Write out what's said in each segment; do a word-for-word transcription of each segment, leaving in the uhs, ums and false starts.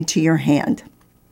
into your hand.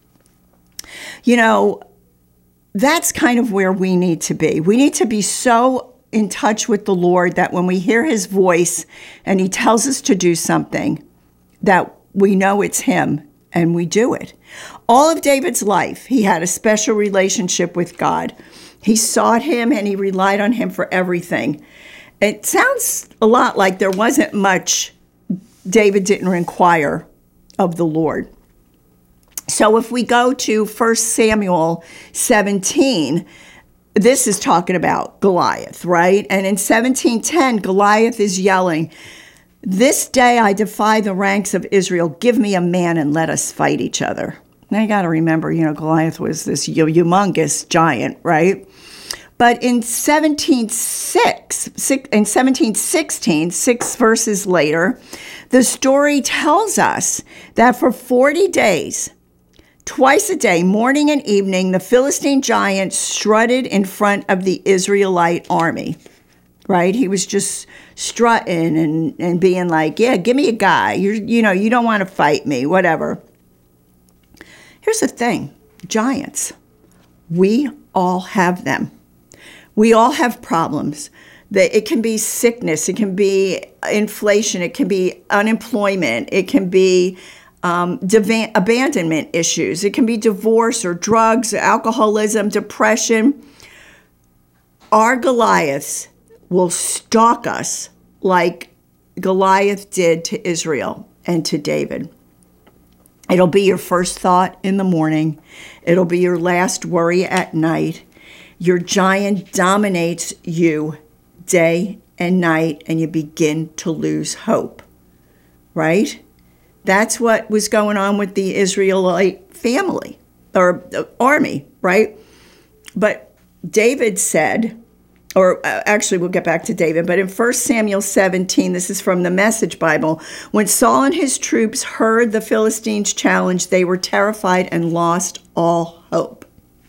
You know, that's kind of where we need to be. We need to be so in touch with the Lord that when we hear his voice and he tells us to do something, that we know it's him and we do it. All of David's life, he had a special relationship with God. He sought him and he relied on him for everything. It sounds a lot like there wasn't much David didn't inquire of the Lord. So if we go to First Samuel seventeen, this is talking about Goliath, right? And in seventeen ten, Goliath is yelling, "This day I defy the ranks of Israel. Give me a man and let us fight each other." Now you got to remember, you know, Goliath was this humongous giant, right? But in seventeen six, in seventeen sixteen, six verses later, the story tells us that for forty days, twice a day, morning and evening, the Philistine giant strutted in front of the Israelite army, right? He was just strutting and, and being like, yeah, give me a guy. You're, you know, you don't want to fight me, whatever. Here's the thing, giants, we all have them. We all have problems. It can be sickness, it can be inflation, it can be unemployment, it can be um, dev- abandonment issues, it can be divorce or drugs, alcoholism, depression. Our Goliaths will stalk us like Goliath did to Israel and to David. It'll be your first thought in the morning. It'll be your last worry at night. Your giant dominates you day and night, and you begin to lose hope, right? That's what was going on with the Israelite family or army, right? But David said, or actually we'll get back to David, but in First Samuel seventeen, this is from the Message Bible, when Saul and his troops heard the Philistines' challenge, they were terrified and lost all hope.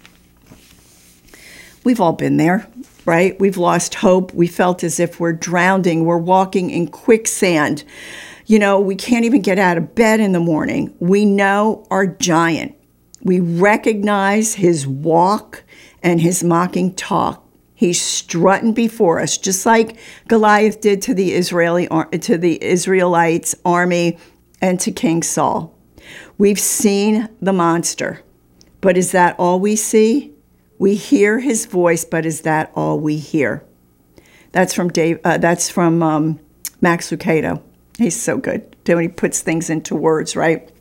We've all been there, right? We've lost hope. We felt as if we're drowning. We're walking in quicksand. You know, we can't even get out of bed in the morning. We know our giant. We recognize his walk and his mocking talk. He's strutting before us, just like Goliath did to the Israeli to the Israelites' army and to King Saul. We've seen the monster, but is that all we see? We hear his voice, but is that all we hear? That's from Dave. Uh, that's from um, Max Lucado. He's so good when he puts things into words, right?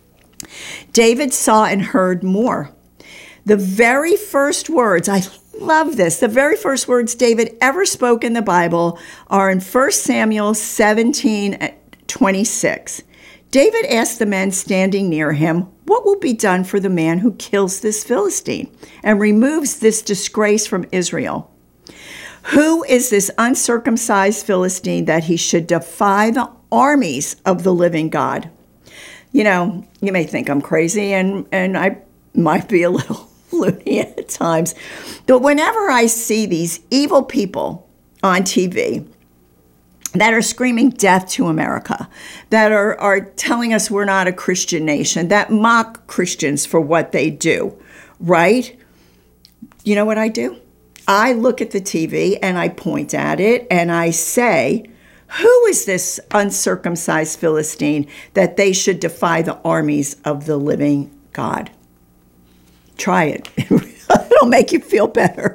David saw and heard more. The very first words, I love this, the very first words David ever spoke in the Bible are in First Samuel seventeen twenty-six. David asked the men standing near him, "What will be done for the man who kills this Philistine and removes this disgrace from Israel? Who is this uncircumcised Philistine that he should defy the armies of the living God?" You know, you may think I'm crazy, and, and I might be a little loony at times, but whenever I see these evil people on T V that are screaming death to America, that are, are telling us we're not a Christian nation, that mock Christians for what they do, right? You know what I do? I look at the T V and I point at it and I say, who is this uncircumcised Philistine that they should defy the armies of the living God? Try it. It'll make you feel better.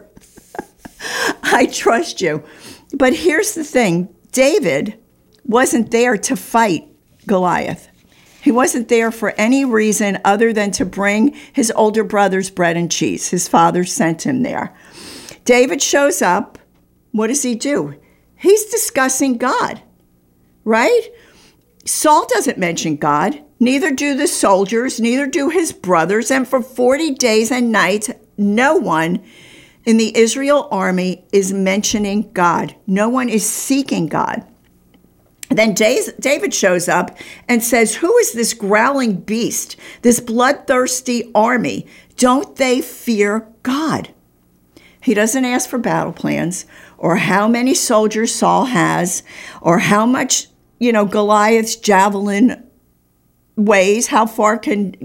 I trust you. But here's the thing. David wasn't there to fight Goliath. He wasn't there for any reason other than to bring his older brother's bread and cheese. His father sent him there. David shows up. What does he do? He's discussing God, right? Saul doesn't mention God. Neither do the soldiers, neither do his brothers. And for forty days and nights, no one in the Israel army is mentioning God. No one is seeking God. Then David shows up and says, who is this growling beast, this bloodthirsty army? Don't they fear God? He doesn't ask for battle plans or how many soldiers Saul has or how much, you know, Goliath's javelin ways. How far can